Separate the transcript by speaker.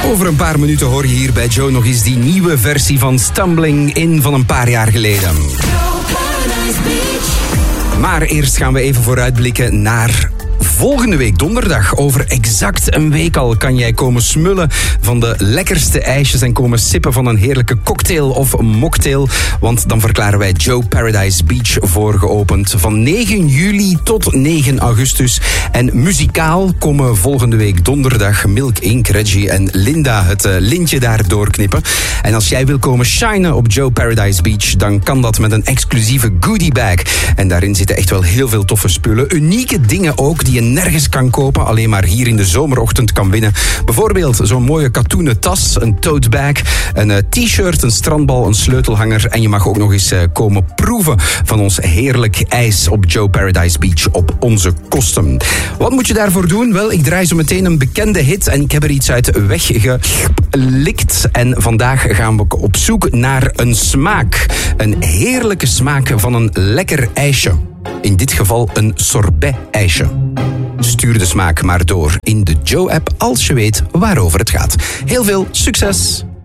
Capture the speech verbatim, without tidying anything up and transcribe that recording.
Speaker 1: Over een paar minuten hoor je hier bij Joe nog eens die nieuwe versie van Stumbling In van een paar jaar geleden. Maar eerst gaan we even vooruitblikken naar volgende week donderdag. Over exact een week al kan jij komen smullen van de lekkerste ijsjes en komen sippen van een heerlijke cocktail of mocktail. Want dan verklaren wij Joe Paradise Beach voor geopend. Van negen juli tot negen augustus. En muzikaal komen volgende week donderdag Milk Inc, Reggie en Linda het uh, lintje daar doorknippen. En als jij wil komen shinen op Joe Paradise Beach, dan kan dat met een exclusieve goodie bag. En daarin zitten echt wel heel veel toffe spullen. Unieke dingen ook die je nergens kan kopen, alleen maar hier in de zomerochtend kan winnen. Bijvoorbeeld zo'n mooie katoenen tas, een tote bag, een uh, t-shirt, een strandbal, een sleutelhanger. En je mag ook nog eens uh, komen proeven van ons heerlijk ijs op Joe Paradise Beach op onze kosten. Wat moet je daarvoor doen? Wel, ik draai zo meteen een bekende hit en ik heb er iets uit weggelikt. En vandaag gaan we op zoek naar een smaak. Een heerlijke smaak van een lekker ijsje. In dit geval een sorbet-ijsje. Stuur de smaak maar door in de Joe-app als je weet waarover het gaat. Heel veel succes!